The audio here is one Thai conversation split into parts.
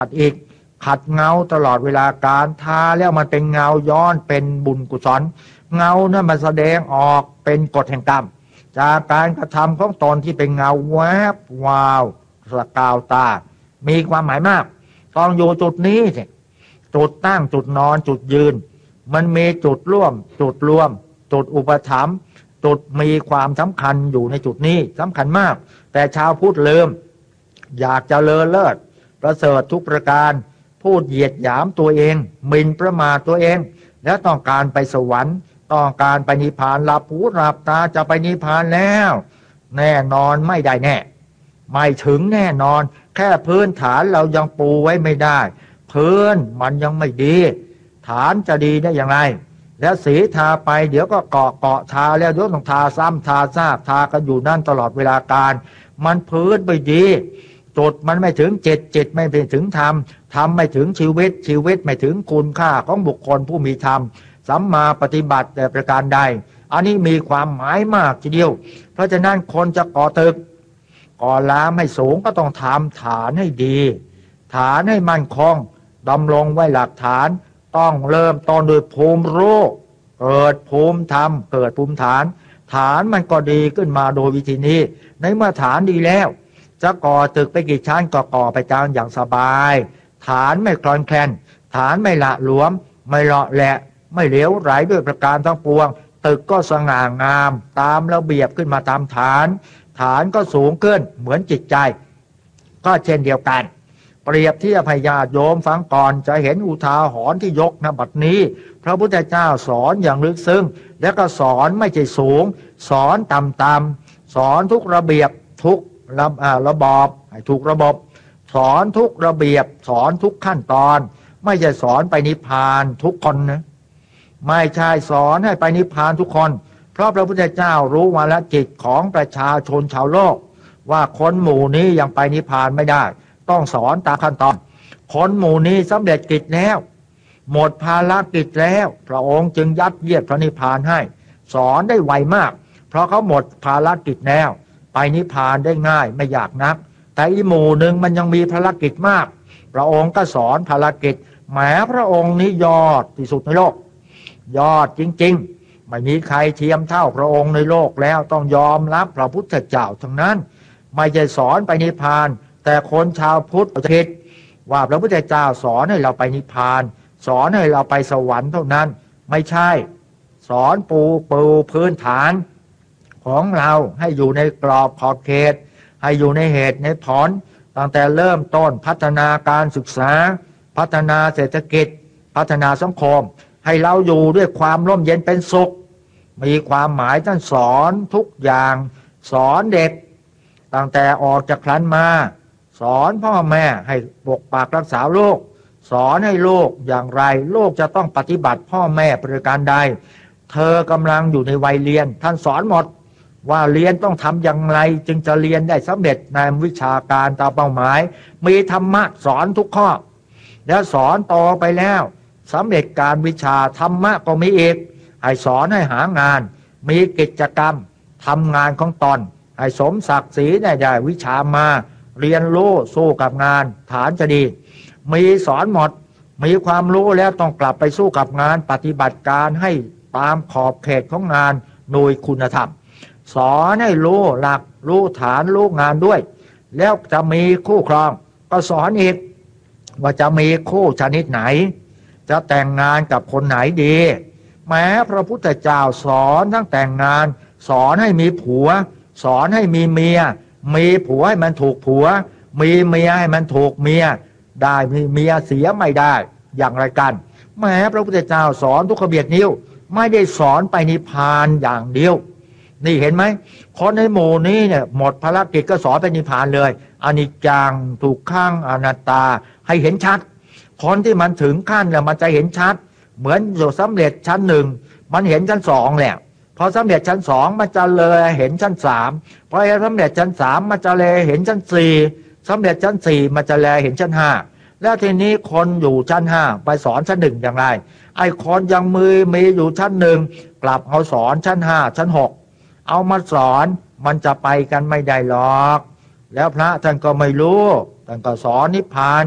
ขัดอีกขัดเงาตลอดเวลาการทาแล้วมันเป็นเงาย้อนเป็นบุญกุศลเงานั้นมันแสดงออกเป็นกฎแห่งกรรมจากการกระทำของตนที่เป็นเงาแวบวาวสกาวตามีความหมายมากต้องอยู่จุดนี้สิจุดตั้งจุดนอนจุดยืนมันมีจุดร่วมจุดรวมจุดอุปถัมภ์จุดมีความสำคัญอยู่ในจุดนี้สำคัญมากแต่ชาวพุทธลืมอยากจะเลอเลิศประเสริฐทุกประการพูดเหยียดหยามตัวเองหมิ่นประมาทตัวเองแล้วต้องการไปสวรรค์ต้องการไปนิพพานหลับหูหลับตาจะไปนิพพานแล้วแน่นอนไม่ได้แน่ไม่ถึงแน่นอนแค่พื้นฐานเรายังปูไว้ไม่ได้พื้นมันยังไม่ดีฐานจะดีได้อย่างไรแล้วสีทาไปเดี๋ยวก็เกาะทาแล้วเดี๋ยวต้องทาซ้ำทาซากทากันอยู่นั่นตลอดเวลาการมันพื้นไม่ดีจุดมันไม่ถึงจิตไม่ถึงธรรมไม่ถึงชีวิตไม่ถึงคุณค่าของบุคคลผู้มีธรรมสัมมาปฏิบัติแต่ประการใดอันนี้มีความหมายมากทีเดียวเพราะฉะนั้นคนจะก่อตึกก่อล้ามให้สูงก็ต้องทำฐานให้ดีฐานให้มั่นคงดำรงไว้หลักฐานต้องเริ่มต้นโดยภูมิรู้เกิดภูมิธรรมเกิดภูมิฐานฐานมันก็ดีขึ้นมาโดยวิธีนี้ในเมื่อฐานดีแล้วจะก่อตึกไปกี่ชั้นก็ก่อไปตามอย่างสบายฐานไม่คลอนแคลนฐานไม่ละหลวมไม่เลาะแหละไม่เหลวไหลด้วยประการทั้งปวงตึกก็สง่างามตามระเบียบขึ้นมาตามฐานฐานก็สูงขึ้นเหมือนจิตใจก็เช่นเดียวกันเปรียบเทียบให้ญาติโยมฟังก่อนจะเห็นอุทาหรณ์ที่ยกณบัดนี้พระพุทธเจ้าสอนอย่างลึกซึ้งแล้วก็สอนไม่ใช่สูงสอนต่ำๆสอนทุกระเบียบทุกระบอบให้ถูกระบบสอนทุกระเบียบสอนทุกขั้นตอนไม่ใช่สอนไปนิพพานทุกคนนะไม่ใช่สอนให้ไปนิพพานทุกคนเพราะพระพุทธเจ้ารู้วาระจิตของประชาชนชาวโลกว่าคนหมู่นี้ยังไปนิพพานไม่ได้ต้องสอนตามขั้นตอนคนหมู่นี้สำเร็จกิจแล้วหมดภารกิจแล้วพระองค์จึงยัดเยียดพระนิพพานให้สอนได้ไวมากเพราะเขาหมดภารกิจแล้วไปนิพพานได้ง่ายไม่ยากนักแต่อีหมู่หนึ่งมันยังมีภารกิจมากพระองค์ก็สอนภารกิจแหมพระองค์นี้ยอดที่สุดในโลกยอดจริงๆไม่มีใครเทียมเท่าพระองค์ในโลกแล้วต้องยอมรับพระพุทธเจ้าทั้งนั้นไม่ใช่สอนไปนิพพานแต่คนชาวพุทธคิดว่าพระพุทธเจ้าสอนให้เราไปนิพพานสอนให้เราไปสวรรค์เท่านั้นไม่ใช่สอนปูพื้นฐานของเราให้อยู่ในกรอบขอบเขตให้อยู่ในเหตุในผลตั้งแต่เริ่มต้นพัฒนาการศึกษาพัฒนาเศรษฐกิจพัฒนาสังคมให้เราอยู่ด้วยความร่มเย็นเป็นสุขมีความหมายท่านสอนทุกอย่างสอนเด็กตั้งแต่ออกจากครรภ์มาสอนพ่อแม่ให้ปกปักรักษาลูกสอนให้ลูกอย่างไรลูกจะต้องปฏิบัติพ่อแม่ประการใดเธอกำลังอยู่ในวัยเรียนท่านสอนหมดว่าเรียนต้องทำอย่างไรจึงจะเรียนได้สำเร็จในวิชาการตามเป้าหมายมีธรรมะสอนทุกข้อแล้วสอนต่อไปแล้วสำเร็จการวิชาธรรมะก็มีอีกให้สอนให้หางานมีกิจกรรมทำงานของตนให้สมศักดิ์ศรีได้วิชามาเรียนรู้สู้กับงานฐานจะดีมีสอนหมดมีความรู้แล้วต้องกลับไปสู้กับงานปฏิบัติการให้ตามขอบเขตของงานโดยคุณธรรมสอนให้รู้หลักรู้ฐานรู้งานด้วยแล้วจะมีคู่ครองก็สอนอีกว่าจะมีคู่ชนิดไหนจะแต่งงานกับคนไหนดีแม้พระพุทธเจ้าสอนทั้งแต่งงานสอนให้มีผัวสอนให้มีเมียมีผัวให้มันถูกผัวมีเมียให้มันถูกเมียได้มีเมียเสียไม่ได้อย่างไรกันแม้พระพุทธเจ้าสอนทุกขเบียดนิ้วไม่ได้สอนไปนิพพานอย่างเดียวนี่เห็นไหมคนในหมู่นี้เนี่ยหมดภารกิจก็สอนไปนิพพานเลยอนิจจังทุกขังอนัตตาให้เห็นชัดคนที่มันถึงขั้นแล้วมันจะเห็นชัดเหมือนอยู่สำเร็จชั้นหนึ่งมันเห็นชั้นสองแหละพอสำเร็จชั้นสองมันจะเลยเห็นชั้นสามพอสำเร็จชั้นสามมันจะเลยเห็นชั้นสี่สำเร็จชั้นสี่มันจะเลยเห็นชั้นห้าแล้วทีนี้คนอยู่ชั้นห้าไปสอนชั้นหนึ่งอย่างไรไอ้คนยังมีอยู่ชั้นหนึ่งกลับเอาสอนชั้นห้าชั้นหกเอามาสอนมันจะไปกันไม่ได้หรอกแล้วพระท่านก็ไม่รู้ท่านก็สอนนิพพาน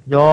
โย